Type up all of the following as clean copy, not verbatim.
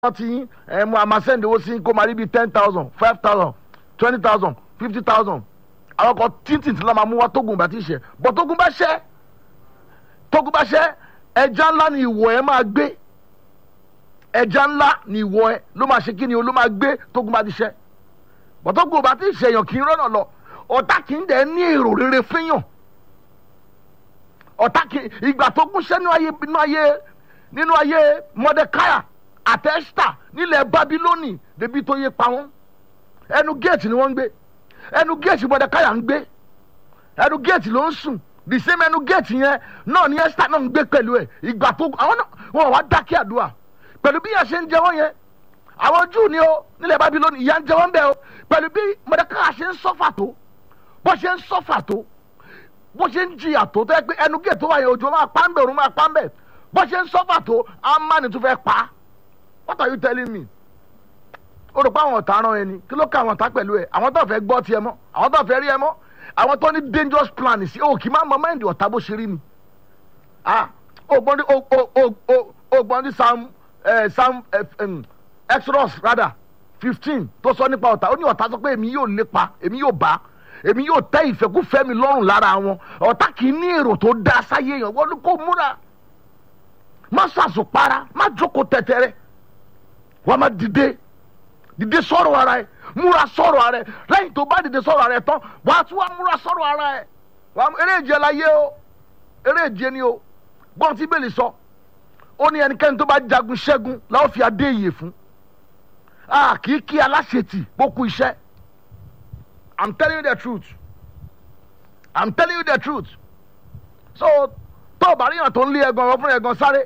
ti mo a máa send owó sí kó máa rí bíi 10,000 5,000 20,000 50,000 àwọn kan títí tí la máa mú wá tógun bá ti ṣe bọ́ tógun bá ṣẹ́ ẹja ńlá ni ìwọ ẹ máa gbé ẹja ńlá ni ìwọ ẹ ló máa ṣe kí ni o ló máa gbé tógun bá ti ṣẹ́ bọ́ tógun bá ti ṣe èèyàn kì í rọ́nà lọ ọ̀tá kì í dẹ̀ ní èrò rere fẹ́yàn ọ̀tá kì í ìgbà tógun ṣẹ́ nínú ayé Mọ́dékáyà àti Ẹ́sítà nílẹ̀ Bábílónì débi tó yé pa wọ́n ẹnu géètì ni wọ́n ń gbé ẹnu géètì Mọ́dékáyà ń gbé ẹnu géètì ló ń sùn the same ẹnu géètì yẹn náà ni Ẹ́sítà náà ń gbé pẹ̀lú ẹ̀ ìgbà tó àwọn náà wọn wá dákẹ́ àdúrà pẹ̀lú bí yẹn ṣe ń jẹ wọ́n yẹn àwọn Júù ni ó nílẹ̀ Bábílónì ìyà ń jẹ wọ́n bẹ́ẹ̀ o pẹ̀lú bí Mọ́dékáyà ṣe ń sọ́fà tó bó ṣe ń sọ́fà tó bó ṣe ń jìyà tó tó yẹ pé ẹnu géètì tó wà yẹn òjò máa pa ń bẹ̀ òrùn máa pa ń bẹ̀ bó ṣe ń sọ́fà tó Ámánì tó fẹ́ pa á. What are you telling me? O rò pé àwọn ọ̀tá rán ẹni kí ló ká àwọn ọ̀tá pẹ̀lú ẹ àwọn tó fẹ́ gbọ́ tiẹ̀ mọ́ àwọn tó fẹ́ rí ẹ mọ́ àwọn tó ní dangerous plan sí o kì í má mọ mẹ́ndì ọ̀tá bó ṣe rí ni. Ògbọ́n ní Psalm Exodus rather 15 tó sọ nípa ọ̀tá ó ní ọ̀tá sọ pé èmi yóò lépa èmi yóò bá èmi yóò tẹ́ ìfẹ́kúfẹ́ mi lọ́rùn lára wọn ọ̀tá kì í ní èrò tó dá sáyé yẹn wọ́n kó múra má ṣàṣùpara má jókòó tẹ̀tẹ̀rẹ̀ wọ́n máa dìde sọ̀rọ̀ ara ẹ̀ múra sọ̀rọ̀ ara ẹ̀ lẹ́yìn tó bá dìde sọ̀rọ̀ ara ẹ̀ tán wà á tún wá múra sọ̀rọ̀ ara ẹ̀ eré ìje láyé o eré ìje ni o gbọ́n tí bẹ́ẹ̀ lè sọ ó ní ẹnikẹ́ni tó bá jagun ṣẹ́gun láwọn fi adé ìyè fún kì í kí aláṣetì gbókù iṣẹ́ I'm telling you the truth so tó o bá ríyàn tó ń lé ẹ̀gàn ọ̀rọ̀ fún ẹ̀gàn sáré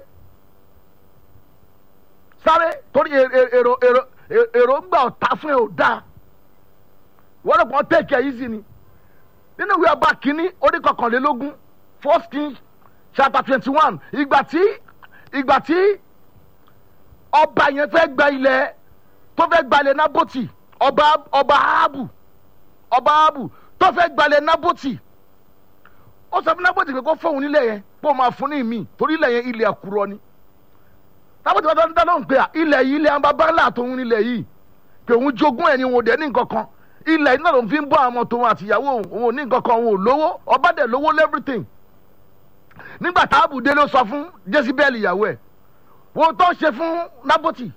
torí èròǹgbà ọ̀tá fún ẹ ò dáa wọ́n lè kàn take it easy ni nínú ìwé ọba kínní orí kọkànlélógún 1 Kings chapter 21 ìgbà tí ọba yẹn fẹ́ gba ilẹ̀ tó fẹ́ gbalẹ̀ Nábótì ọba Áhábù tó fẹ́ gbalẹ̀ Nábótì ó sọ fún Nábótì pé kó fóun nílẹ̀ yẹn kó máa fún ní ìmí torí ilẹ̀ yẹn ilẹ̀ àkùrọ̀ ni tábàtì bàtà ń dá lóhùn pé ilẹ̀ yìí ilẹ̀ àbábálà tóun nílẹ̀ yìí pé òun jogún ẹ̀ ni òun ò dẹ̀ ní nǹkan kan ilẹ̀ yìí náà ló ń fi ń bọ́ àwọn tòun àtìyàwó òun ò ní nǹkan kan òun ò lówó ọba dẹ̀ lówó everything nígbà táàbù dé ló sọ fún Jésíbẹ́lì ìyàwó ẹ̀ wọ́n tó ṣe fún Nábótì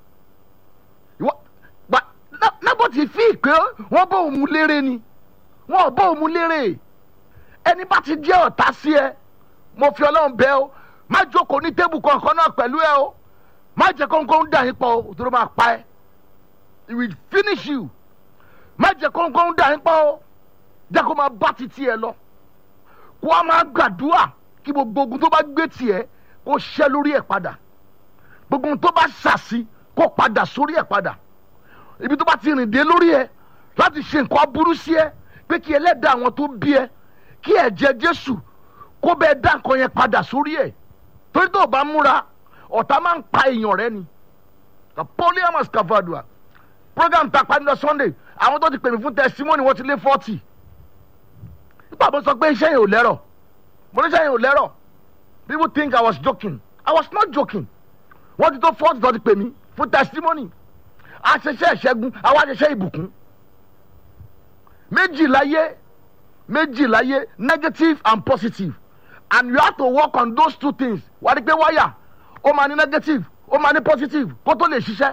Nábótì fi pé wọ́n bọ́ òun lérè ni wọ́n bọ́ òun lérè ẹni bá ti jẹ́ ọ̀tá sí ẹ mo fi Ọlọ́run bẹ̀ ọ́ má jókòó ní tébù kankan náà pẹ̀lú ẹ o má jẹ́ kóńkóń dà yín pọ̀ o tó ló máa pa ẹ́ it will finish you má jẹ́ kóńkóń dà yín pọ̀ o jẹ́ kó máa bá títí ẹ lọ kó a máa gbàdúrà kí gbogbo ogun tó bá gbé tiẹ̀ kó ṣẹ́ lórí ẹ̀ padà gbogbo ogun tó bá ṣàṣì kó padà sórí ẹ̀ padà ibi tó bá ti rìn dé lórí ẹ̀ láti ṣe nǹkan aburú sí ẹ pé kí ẹlẹ́dàá àwọn tó bí ẹ kí ẹ̀jẹ̀ Jésù kó bẹ́ẹ̀ dá nǹkan yẹn padà sórí ẹ̀ torí tó o bá múra ọ̀tá máa ń pa èèyàn rẹ ni polyamous cavadua program ta pa ní lọ Sunday àwọn tó ti pè mí fún testimony wọ́n ti lé 40 nípa bó sọ pé iṣẹ́ yẹn ò lẹ́rọ̀ mo ní iṣẹ́ yẹn ò lẹ́rọ̀ people think I was joking I was not joking wọ́n ti tó 40 tó ti pè mí fún testimony àṣẹṣẹ ìṣẹ́gun àwọn àṣẹṣẹ ìbùkún méjì láyé negative and positive and you have to work on those two things wà á rí pé wáyà ó máa ní negative ó máa ní positive kó tó lè ṣiṣẹ́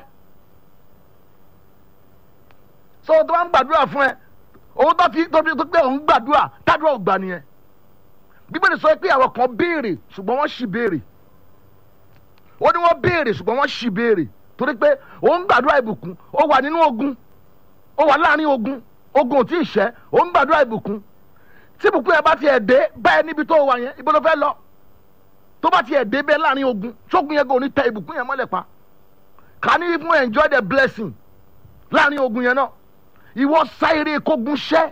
so tó bá ń gbàdúrà fún ẹ owó tó pé òun gbàdúrà tádúrà ò gbà nìyẹn Bíbélì sọ pé àwọn kan béèrè ṣùgbọ́n wọ́n ṣì béèrè ó ní wọ́n béèrè ṣùgbọ́n wọ́n ṣì béèrè torí pé òun gbàdúrà ìbùkún ó wà nínú ogun ó wà láàrin ogun ò tí ì ṣẹ́ òun gbàdúrà ìbùkún tí ìbùkún yẹn bá tiẹ̀ dé báyẹn níbi tó wà yẹn ibo ló fẹ́ lọ tó bá tiẹ̀ dé bẹ́ẹ̀ láàrin ogun ṣógun yẹn kò ní tẹ ìbùkún yẹn mọ́lẹ̀ pa can you even enjoy the blessing láàrin ogun yẹn náà ìwọ sáyéré kógun ṣẹ́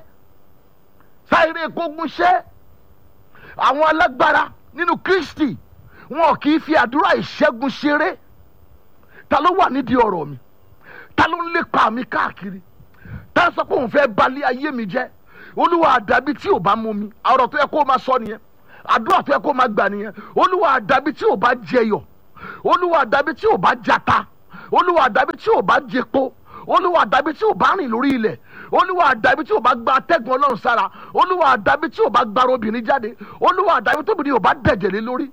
àwọn alágbára nínú Kristi wọn kì í fi àdúrà ìṣẹ́gun ṣeré ta ló wà nídìí ọ̀rọ̀ mi ta ló ń lépa mi káàkiri ta sọ pé òun fẹ́ balẹ̀ ayé mi jẹ́ Olúwa àdàbí tí ò bá mú mi ọ̀rọ̀ tó yẹ kó máa sọ nìyẹn àdúrà tó yẹ kó máa gbà nìyẹn Olúwa àdàbí tí ò bá jẹyọ Olúwa àdàbí tí ò bá jata olúwa dàbí tí ò bá jẹpo, olúwa dàbí tí ò bá rìn lórí ilẹ̀, olúwa dàbí tí ò bá gba atẹ́gùn ọlọ́run sára, olúwa dàbí tí ò bá gbára obìnrin jáde, olúwa dàbí tóbìnrin ò bá dẹ̀jẹ̀ lé lórí.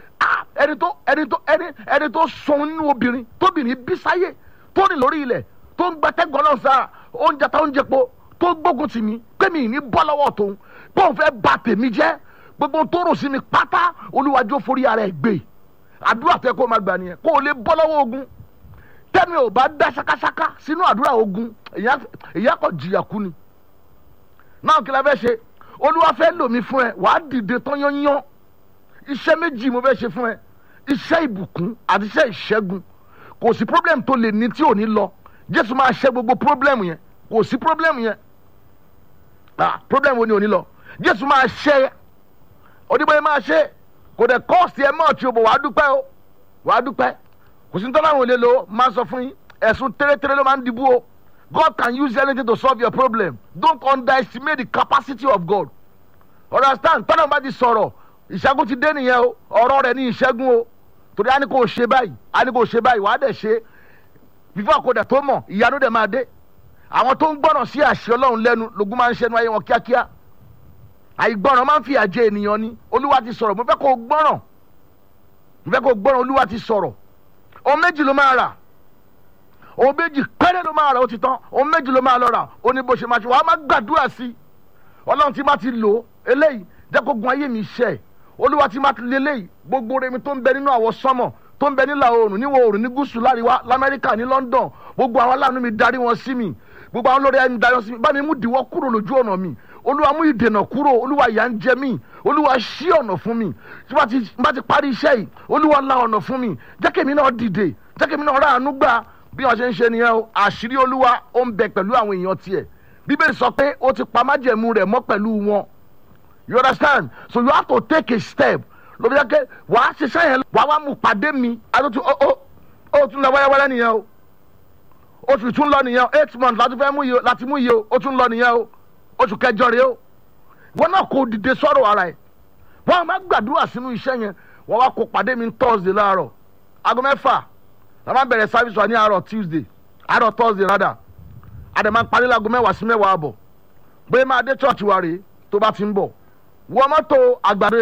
ẹni tó sọ nínú obìnrin tóbìnrin bí sáyé tó rìn lórí ilẹ̀ tó ń gbàtẹ́gùn ọlọ́run sára, oúnjẹ tá oúnjẹ po tó gbógun tì mí pé mi ní bọ́ lọ́wọ́ tóun pé òun fẹ́ bà tèmi jẹ́, gbogbo tó rò sí mi pátá olúwa jọ̀ọ́ forí ara ẹ̀ gbé. àdúrà tẹ kó máa gbà nìyẹn kó o lè bọ́ lọ́wọ́ ogun. tẹ́mi ò bá dá ṣakáṣaká sínú àdúrà ogun ìyá kò jìyà kú ni. náà kí la fẹ́ ṣe? olúwa fẹ́ lò mí fún ẹ, wàá dìde tán yányán. iṣẹ́ méjì mo fẹ́ ṣe fún ẹ, iṣẹ́ ìbùkún àti iṣẹ́ ìṣẹ́gun. kò sí problem tó lè ní tí ò ní lọ, jésù máa ṣe gbogbo problem yẹn, kò sí problem yẹn. problem wo ni ò ní lọ, jésù máa ṣe oníbẹ̀rẹ̀ máa ṣe, kò dẹ̀ cost ẹ mọ́ ọ̀tí o bò wàá dúpẹ́ o, wàá dúpẹ́. kò sí nítorí àwọn olè lo máa sọ fún yín, ẹ̀sùn tẹ́lẹ̀tẹ́lẹ̀ ló máa ń dìbò o. God can use anything to solve your problem. Don't underestimate the capacity of God. Understand? Tọ́lá bá ti sọ̀rọ̀ ìṣẹ́gun ti dé nìyẹn o, ọ̀rọ̀ rẹ̀ ní ìṣẹ́gun o. torí a ní kò ṣe báyìí, wàá dẹ̀ ṣe bífọ̀ kò dẹ̀ tó mọ̀ ìyanu dẹ̀ máa dé. àwọn tó ń gbọ́ràn sí àṣẹ ọlọ́run lẹ́nu lógún máa ń ṣẹ́nu ayé wọn kíákíá. àìgbọ́ràn máa ń fi àjẹ ènìyàn ni. olúwa ti sọ̀rọ̀, mo fẹ́ kó gbọ́ràn, olúwa ti sọ̀rọ̀. ohun méjì ló máa rà, ohun méjì péré ló máa rà, ó ti tán. ohun méjì ló máa lọ rà, ó ní bó ṣe máa ṣe. wàá máa gbàdúrà sí ọlọ́run tí má ti lò ó eléyìí jẹ́ kó gun ayé mi ṣẹ́. olúwa tí má ti lé eléyìí gbogbo remi tó ń bẹ nínú àwọ̀ sánmọ̀, tó ń bẹ nílà oòrùn, níwọ̀ oòrùn, ní gúúsù, láríwá, lamẹ́ríkà, ní London, gbogbo àwọn aláàánú mi darí wọn sí mi, gbogbo àwọn olórí ẹni darí wọn sí mi. bá mi mú ìdíwọ́ kúrò lójú ọ̀nà mi, olúwa mú ìdènà kúrò, olúwa ìyà ń jẹ mí, olúwa ṣí ọ̀nà fún mi. tí bá ti parí iṣẹ́ yìí, olúwa la ọ̀nà fún mi, jẹ́ kémi náà dìde, jẹ́ kémi náà ráàánú gbà. bí wọ́n ṣe ń ṣe nìyẹn o. àṣírí olúwa ó ń bẹ pẹ̀lú àwọn èèyàn tiẹ̀. bíbélì sọ pé ó ti pa májẹ̀mú rẹ̀ mọ́ pẹ̀lú wọn. You understand? So you have to take a step. lóbi jẹ́ pé wàá ṣiṣẹ́ yẹn, wàá wá mú pàdé mi. àtúntò ó tún lọ wẹ́rẹ́wẹ́rẹ́ nìyẹn o. oṣù tún lọ nìyẹn o. 8 months láti mú iye o. ó tún lọ nìyẹn o. oṣù kẹjọ rèé o. wọn náà kò dìde sọ̀rọ̀ ara ẹ̀. wọn máa gbàdúrà sínú iṣẹ́ yẹn. wọn wá kó pàdé mi Thursday láàárọ̀ aago 6. la máa bẹ̀rẹ̀ service wa ní àárọ̀ Tuesday, àárọ̀ Thursday rádà. a dẹ̀ máa parí láago 10 sí 10 àbọ̀. bóyá máa dé church wa rèé tó bá ti ń bọ̀. wọ́n mọ́tò Àgbàdo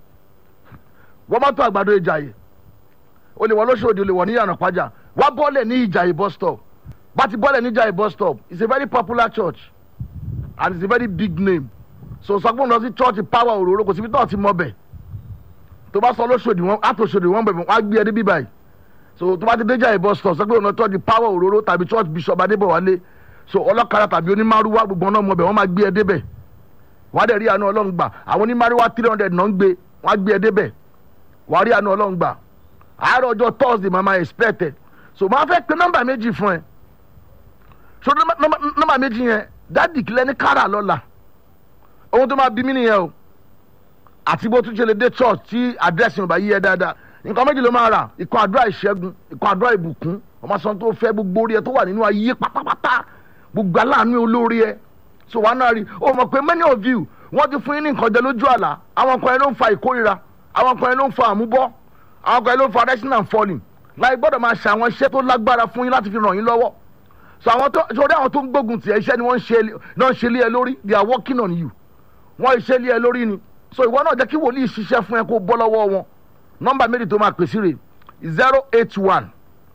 Ìjàyè, o lè wọ lóṣòdì, o lè wọ ní Ìyànà Pàjà. wá bọ́ọ̀lẹ̀ ní Ìjàyè bus stop. bá ti bọ́ọ̀lẹ̀ ní Ìjàyè bus stop, it's a very popular church and it's a very big name. so sọ pé òun lọ sí church Power Òróró, kò síbi tó ti mọ bẹ̀. tó bá sọ lóṣòdì wọn àtòṣòdì wọn bẹ̀rẹ̀ wọn á gbé ẹdí bíbáyìí. so tó bá ti dé Ìjàyè bus stop, sọ pé òun lọ church Power Òróró tàbí church Bishop Adébọ̀wálé. so ọlọ́kadà tàbí onímàrúwá gbogbo ọ̀nà ọmọ bẹ̀ wọ́n máa gbé ẹdí bẹ̀. wọ́n á dẹ̀ rí àánú Ọlọ́run gbà. àwọn onímàrúwá 300 náà ń gbé, wọ́n á gbé ẹdí bẹ̀. wàá rí àánú Ọlọ́run gbà. àárọ̀ ọjọ́ Thursday màmá expected. so máa fẹ́ pe nọ́mbà méjì fún ẹ. so nọ́mbà méjì yẹn dáàdì kílẹ̀ ní kára lọ́la. ohun tó máa bí mí nìyẹn o. àti bó tún ṣe lè dé church tí àdírẹ́sì ọba yí ẹ dáadáa. nǹkan méjì ló máa rà, ìkan àdúrà ìṣẹ́gun, ìkan àdúrà ìbùkún. ọmọ sọ tó fẹ́ gbogbo orí ẹ tó wà nínú ayé pátápátá, gbogbo aláàánú olórí ẹ. so wàá náà rí o mọ̀ pé many of you wọ́n ti fún yín ní nǹkan jẹ lójú àlá. àwọn kan yẹn ló ń fa ìkórira, àwọn kan yẹn ló ń fa àmúbọ́, àwọn kan yẹn ló ń fa rising and falling. láì gbọ́dọ̀ máa ṣe àwọn iṣẹ́ tó lágbára fún yín láti fi ràn yín lọ́wọ́. so àwọn tó ń gbógun tì ẹ́, iṣẹ́ ni wọ́n ń ṣe lé ẹ lórí, they are working on you. wọ́n iṣẹ́ lé ẹ lórí ni. so ìwọ náà jẹ́ kí wòlíì ṣiṣẹ́ fún ẹ kó bọ́ lọ́wọ́ wọn. nọ́mbà méjì tó máa pèsè rè 081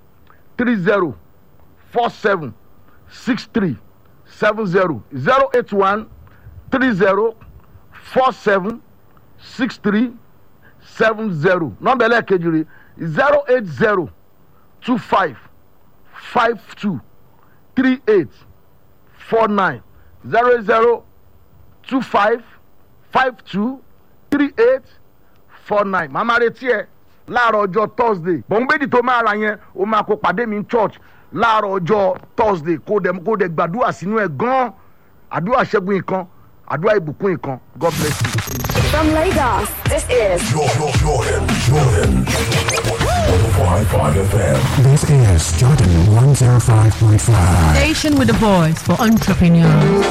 30 47 63 70 081 30 47 63 70. nọ́mbà ẹlẹ́ẹ̀kejì rè 080 25 52 38 49 080 25 52 38 49. màmá retí ẹ láàárọ̀ ọjọ́ Thursday. bọ̀n méjì tó máa ra yẹn o máa kó pàdé mi church láàárọ̀ ọjọ́ Thursday kó dẹ̀ gbàdúrà sínú ẹ̀ gan-an. àdúrà ṣẹ́gun ìkan, àdúrà ìbùkún ìkan. God bless you. From Lagos, this is Jordan 105.5 FM. This is Jordan 105.5. Station with a voice for entrepreneurs.